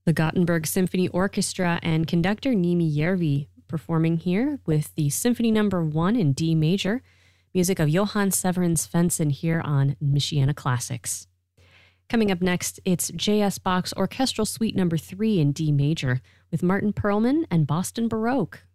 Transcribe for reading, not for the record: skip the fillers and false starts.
The Gothenburg Symphony Orchestra and conductor Nimi Järvi performing here with the Symphony No. 1 in D major, music of Johann Severin Svensson here on Michiana Classics. Coming up next, it's J.S. Bach's Orchestral Suite No. 3 in D major with Martin Perlman and Boston Baroque.